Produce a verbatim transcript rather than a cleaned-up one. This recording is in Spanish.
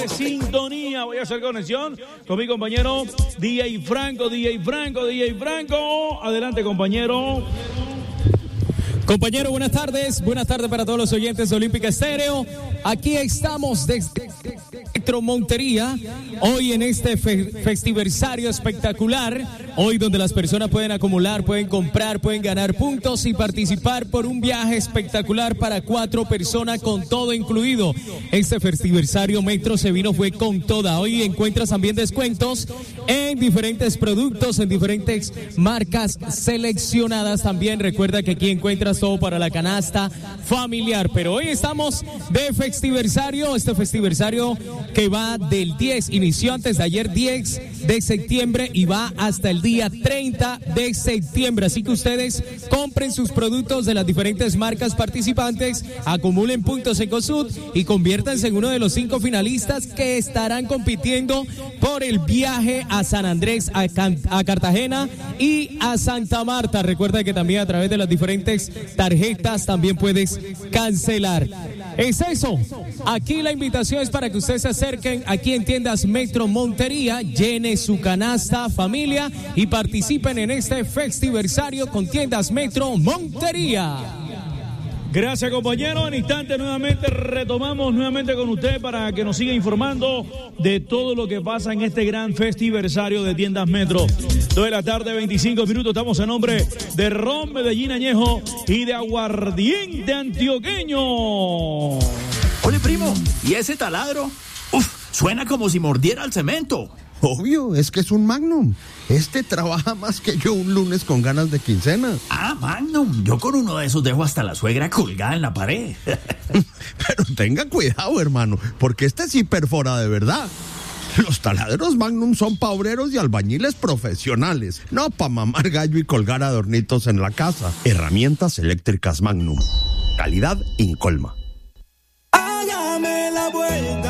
de sintonía. Voy a hacer conexión con mi compañero D J Franco, D J Franco, D J Franco. Adelante, compañero. Compañero, buenas tardes. Buenas tardes para todos los oyentes de Olímpica Estéreo. Aquí estamos desde Metro Montería, hoy en este fe- festiversario espectacular, hoy donde las personas pueden acumular, pueden comprar, pueden ganar puntos y participar por un viaje espectacular para cuatro personas con todo incluido. Este festiversario Metro se vino fue con toda. Hoy encuentras también descuentos en diferentes productos, en diferentes marcas seleccionadas. También recuerda que aquí encuentras todo para la canasta familiar, pero hoy estamos de festiversario, este festiversario que va del diez, inició antes de ayer diez de septiembre y va hasta el día treinta de septiembre, así que ustedes compren sus productos de las diferentes marcas participantes, acumulen puntos en Cosud y conviértanse en uno de los cinco finalistas que estarán compitiendo por el viaje a San Andrés, a, Can- a Cartagena y a Santa Marta. Recuerda que también a través de las diferentes tarjetas también puedes cancelar. Es eso, aquí la invitación es para que ustedes se acerquen aquí en tiendas Metro Montería, llene su canasta familia y participen en este festiversario con tiendas Metro Montería. Gracias, compañero. En instante nuevamente retomamos nuevamente con usted para que nos siga informando de todo lo que pasa en este gran festiversario de tiendas Metro. dos de la tarde, veinticinco minutos. Estamos en nombre de Ron Medellín Añejo y de Aguardiente Antioqueño. Ole, primo, ¿y ese taladro? Uf, suena como si mordiera el cemento. Obvio, es que es un Magnum. Este trabaja más que yo un lunes con ganas de quincena. Ah, Magnum, yo con uno de esos dejo hasta la suegra colgada en la pared. Pero tenga cuidado, hermano, porque este sí perfora de verdad. Los taladros Magnum son pa' obreros y albañiles profesionales, no pa' mamar gallo y colgar adornitos en la casa. Herramientas eléctricas Magnum. Calidad Incolma. Hágame la vuelta.